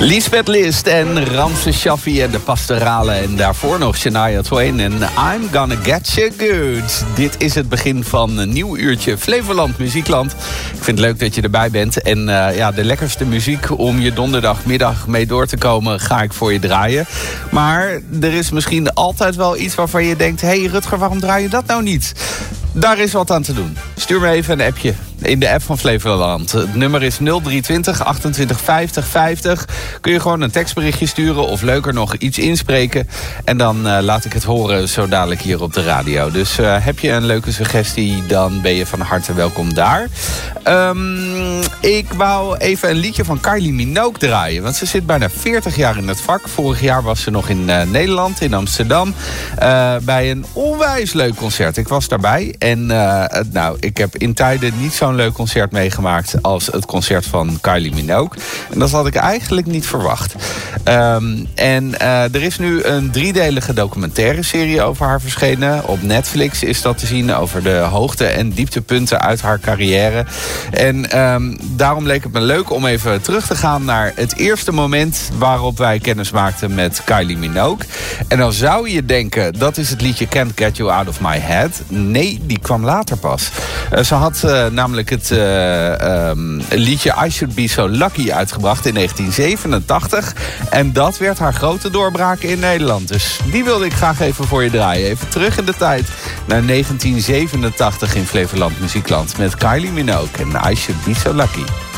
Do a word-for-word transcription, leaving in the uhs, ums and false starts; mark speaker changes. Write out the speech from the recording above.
Speaker 1: Lisbeth List en Ramses Shaffi en de Pastorale. En daarvoor nog Shania Twain en I'm Gonna Get You Good. Dit is het begin van een nieuw uurtje Flevoland Muziekland. Ik vind het leuk dat je erbij bent. En uh, ja, de lekkerste muziek om je donderdagmiddag mee door te komen ga ik voor je draaien. Maar er is misschien altijd wel iets waarvan je denkt... hé hey Rutger, waarom draai je dat nou niet? Daar is wat aan te doen. Stuur me even een appje in de app van Flevoland. Het nummer is nul drie twintig achtentwintig vijftig vijftig. Kun je gewoon een tekstberichtje sturen of leuker nog iets inspreken. En dan uh, laat ik het horen zo dadelijk hier op de radio. Dus uh, heb je een leuke suggestie, dan ben je van harte welkom daar. Um, ik wou even een liedje van Kylie Minogue draaien. Want ze zit bijna veertig jaar in het vak. Vorig jaar was ze nog in uh, Nederland, in Amsterdam. Uh, bij een onwijs leuk concert. Ik was daarbij. En uh, nou, ik heb in tijden niet zo'n leuk concert meegemaakt als het concert van Kylie Minogue. En dat had ik eigenlijk niet verwacht. Um, en uh, er is nu een driedelige documentaire serie over haar verschenen. Op Netflix is dat te zien over de hoogte- en dieptepunten uit haar carrière. En um, daarom leek het me leuk om even terug te gaan naar het eerste moment waarop wij kennis maakten met Kylie Minogue. En dan zou je denken, dat is het liedje Can't Get You Out of My Head. Nee, die kwam later pas. Uh, ze had uh, namelijk het uh, um, liedje I Should Be So Lucky uitgebracht in negentien zevenentachtig. En dat werd haar grote doorbraak in Nederland. Dus die wilde ik graag even voor je draaien. Even terug in de tijd naar negentien zevenentachtig in Flevoland Muziekland met Kylie Minogue en I Should Be So Lucky.